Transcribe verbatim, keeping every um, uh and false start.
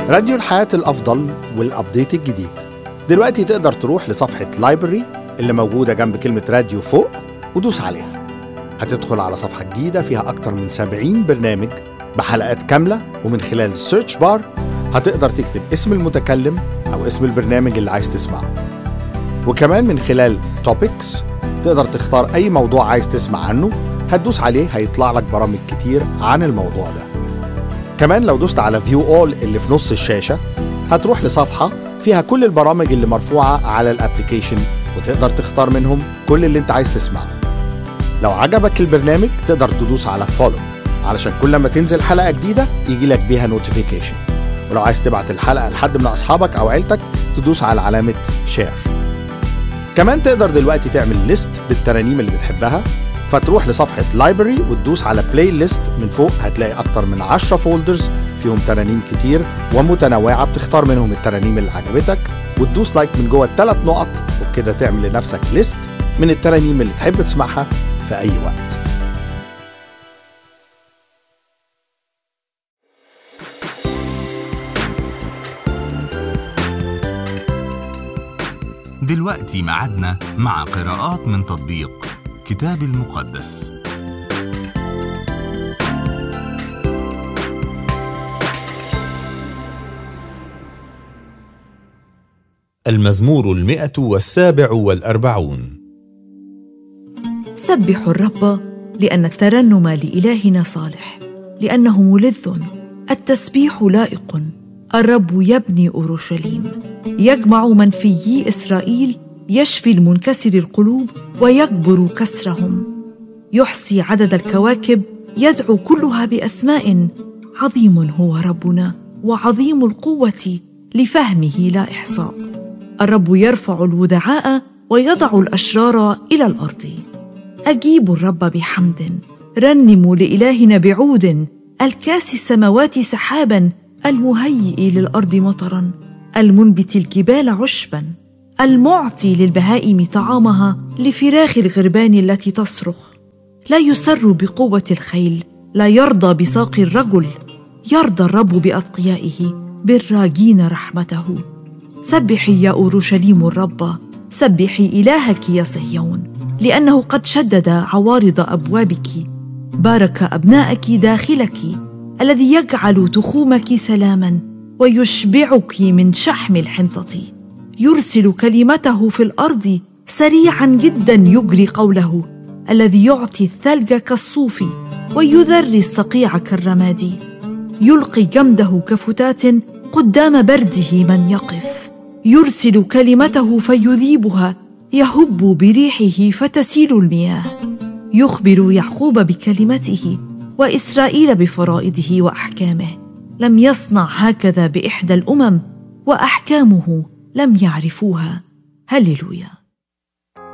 راديو الحياة الأفضل والأبديت الجديد. دلوقتي تقدر تروح لصفحة لايبرري اللي موجودة جنب كلمة راديو فوق ودوس عليها. هتدخل على صفحة جديدة فيها أكتر من سبعين برنامج بحلقات كاملة، ومن خلال السيرش بار هتقدر تكتب اسم المتكلم أو اسم البرنامج اللي عايز تسمعه. وكمان من خلال توبكس تقدر تختار أي موضوع عايز تسمع عنه، هتدوس عليه هيطلع لك برامج كتير عن الموضوع ده. كمان لو دوست على فيو اول اللي في نص الشاشة هتروح لصفحة فيها كل البرامج اللي مرفوعة على الابليكيشن، وتقدر تختار منهم كل اللي انت عايز تسمعه. لو عجبك البرنامج تقدر تدوس على فولو علشان كل ما تنزل حلقة جديدة يجي لك بيها نوتيفيكيشن. ولو عايز تبعت الحلقة لحد من أصحابك أو عيلتك تدوس على علامة شير. كمان تقدر دلوقتي تعمل ليست بالترانيم اللي بتحبها، فتروح لصفحة لايبرري وتدوس على بلاي ليست. من فوق هتلاقي أكتر من عشرة فولدرز فيهم ترانيم كتير ومتنوعة، بتختار منهم الترانيم اللي عجبتك وتدوس لايك من جوه الثلاث نقط، وبكده تعمل لنفسك ليست من الترانيم اللي تحب تسمعها في أي وقت. دلوقتي معادنا مع قراءات من تطبيق كتاب المقدس. المزمور المئة والسابع والأربعون. سبحوا الرب، لأن الترنم لإلهنا صالح، لأنه ملذ، التسبيح لائق. الرب يبني أورشليم، يجمع منفيي إسرائيل، يشفي المنكسر القلوب ويجبر كسرهم. يحصي عدد الكواكب، يدعو كلها بأسماء. عظيم هو ربنا وعظيم القوة، لفهمه لا إحصاء. الرب يرفع الودعاء ويضع الأشرار إلى الأرض. أجيبوا الرب بحمد، رنموا لإلهنا بعود. الكاسي السماوات سحابا، المهيئ للأرض مطرا، المنبت الجبال عشبا، المعطي للبهائم طعامها، لفراخ الغربان التي تصرخ. لا يسر بقوة الخيل، لا يرضى بساق الرجل. يرضى الرب بأتقيائه، بالراجين رحمته. سبحي يا أورشليم الرب، سبحي إلهك يا صهيون، لأنه قد شدد عوارض أبوابك. بارك أبناءك داخلك، الذي يجعل تخومك سلاما ويشبعك من شحم الحنطة. يرسل كلمته في الأرض، سريعا جدا يجري قوله. الذي يعطي الثلج كالصوف ويذري الصقيع كالرماد. يلقي جمده كفتات قدام برده من يقف. يرسل كلمته فيذيبها، يهب بريحه فتسيل المياه. يخبر يعقوب بكلمته وإسرائيل بفرائضه وأحكامه. لم يصنع هكذا بإحدى الأمم، وأحكامه لم يعرفوها. هللويا.